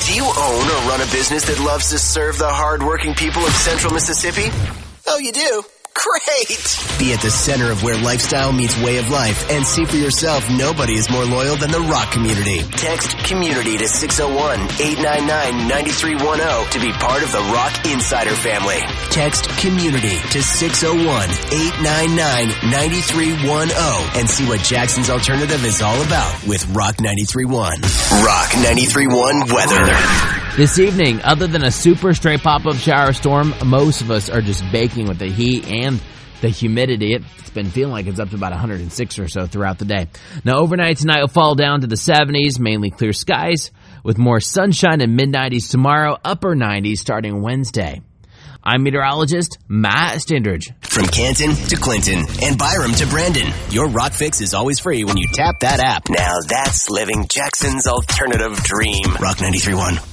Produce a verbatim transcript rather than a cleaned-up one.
Do you own or run a business that loves to serve the hard-working people of Central Mississippi? Oh, you do? Great! Be at the center of where lifestyle meets way of life and see for yourself nobody is more loyal than the Rock community. Text community to six oh one, eight nine nine, nine three one oh to be part of the Rock Insider family. Text community to six oh one, eight nine nine, nine three one oh and see what Jackson's Alternative is all about with Rock ninety-three point one. Rock ninety-three point one weather. This evening, other than a super straight pop-up shower storm, most of us are just baking with the heat and the humidity. It's been feeling like it's up to about one hundred six or so throughout the day. Now, overnight tonight will fall down to the seventies, mainly clear skies, with more sunshine and mid-nineties tomorrow, upper nineties starting Wednesday. I'm meteorologist Matt Stindridge. From Canton to Clinton and Byram to Brandon, your Rock Fix is always free when you tap that app. Now that's living Jackson's alternative dream. Rock ninety-three point one.